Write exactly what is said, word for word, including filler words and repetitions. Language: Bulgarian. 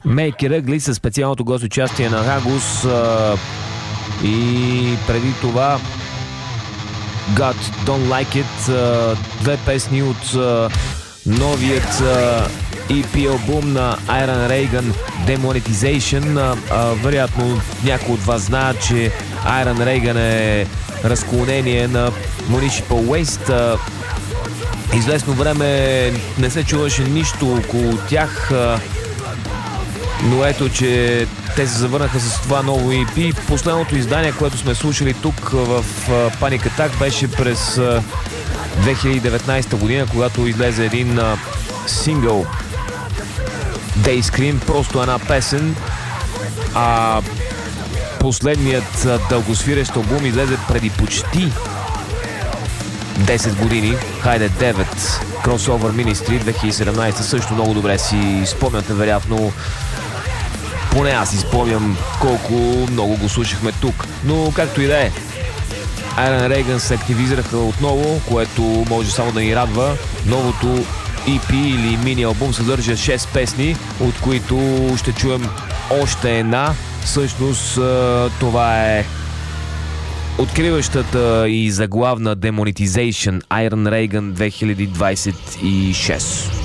Make It Ugly със специалното гост участие на Хагус, а, и преди това God Don't Like It, а, две песни от а, новият а, и пи албум на Iron Reagan Demonetization. А, а, вероятно някои от вас знаят, че Iron Reagan е разклонение на Municipal Waste. А, известно време не се чуваше нищо около тях, а, но ето, че те се завърнаха с това ново и пи. Последното издание, което сме слушали тук в Panic Attack, беше през две хиляди и деветнадесета година, когато излезе един а, сингъл Dayscream, просто една песен. А последният а, дългосвирещ албум излезе преди почти десет години. Хайде девет, Crossover Ministry, две хиляди и седемнадесета. Също много добре си спомняте, вероятно. Поне аз си спомням колко много го слушахме тук. Но както и да е, Iron Reagan се активизираха отново, което може само да ни радва. Новото и пи или мини албум съдържа шест песни, от които ще чуем още една. Всъщност това е откриващата и заглавна Demonetization Iron Reagan две хиляди двадесет и шеста.